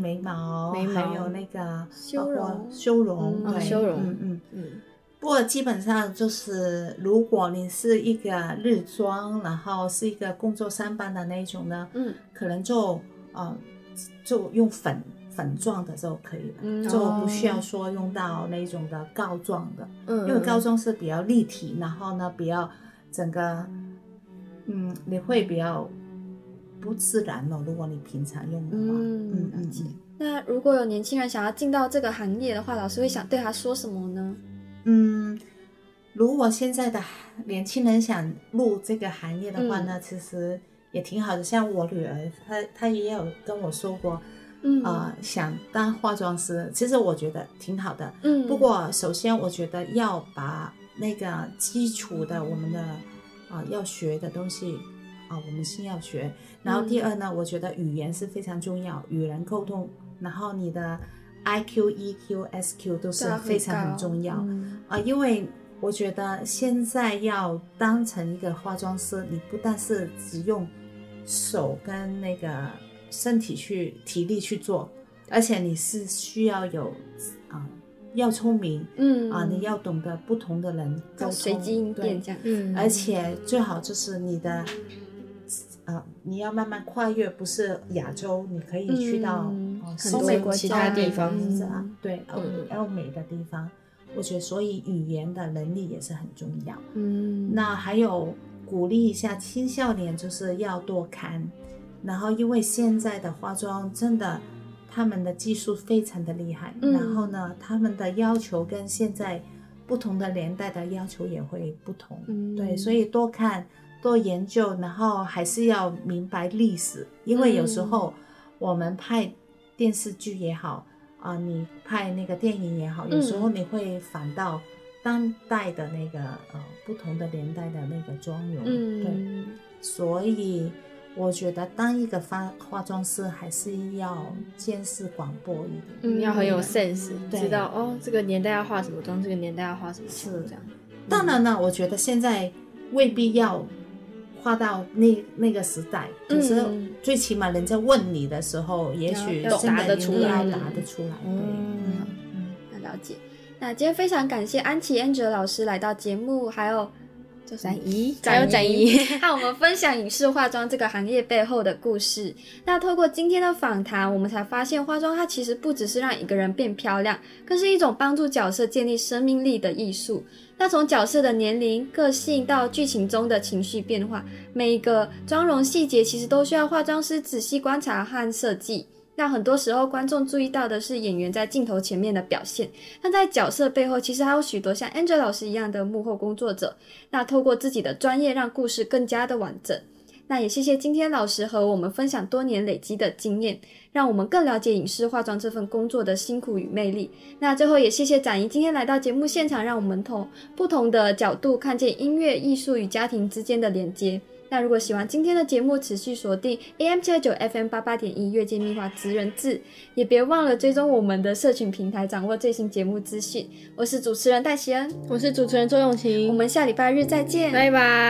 眉毛还有那个修容对， 修容不过基本上就是如果你是一个日妆，然后是一个工作上班的那种呢，可能就用粉状的就可以了，就不需要说用到那种的膏状的，因为膏状是比较立体，然后呢比较整个你会比较不自然了，如果你平常用的话。 那如果有年轻人想要进到这个行业的话，老师会想对他说什么呢？ 如果现在的年轻人想入这个行业的话呢，其实也挺好的。像我女儿，她也有跟我说过，想当化妆师，其实我觉得挺好的。不过首先我觉得要把那个基础的我们的要学的东西我们先要学。然后第二呢，我觉得语言是非常重要，与人沟通，然后你的 IQ、EQ、SQ 都是非常很重要因为我觉得现在要当成一个化妆师，你不但是只用手跟那个身体体力去做，而且你是需要有要聪明你要懂得不同的人沟通， 随机应变这样而且最好就是你的你要慢慢跨越，不是亚洲，你可以去到很多其他地方对欧美的地方。我觉得所以语言的能力也是很重要那还有鼓励一下青少年，就是要多看，然后因为现在的化妆真的他们的技术非常的厉害然后呢他们的要求跟现在不同的年代的要求也会不同对，所以多看多研究，然后还是要明白历史，因为有时候我们拍电视剧也好你拍那个电影也好，有时候你会反到当代的那个不同的年代的那个妆容对，所以我觉得当一个化妆师还是要见识广博一点要很有 sense 知道这个年代要化什么妆，这个年代要化什么妆这样当然呢我觉得现在未必要画到那个时代，可是最起码人家问你的时候也许真的答得出来那了解。那今天非常感谢安琪 Angela 老师来到节目，还有展怡和我们分享影视化妆这个行业背后的故事。那透过今天的访谈，我们才发现化妆它其实不只是让一个人变漂亮，更是一种帮助角色建立生命力的艺术。那从角色的年龄、个性到剧情中的情绪变化，每一个妆容细节其实都需要化妆师仔细观察和设计。那很多时候观众注意到的是演员在镜头前面的表现，但在角色背后其实还有许多像 Angela 老师一样的幕后工作者，那透过自己的专业让故事更加的完整。那也谢谢今天老师和我们分享多年累积的经验，让我们更了解影视化妆这份工作的辛苦与魅力。那最后也谢谢展怡今天来到节目现场，让我们从不同的角度看见音乐、艺术与家庭之间的连接。那如果喜欢今天的节目，持续锁定 AM729 FM88.1 越界秘话职人志，也别忘了追踪我们的社群平台，掌握最新节目资讯。我是主持人戴希恩， 我是主持人周咏晴， 我们下礼拜日再见， 拜拜。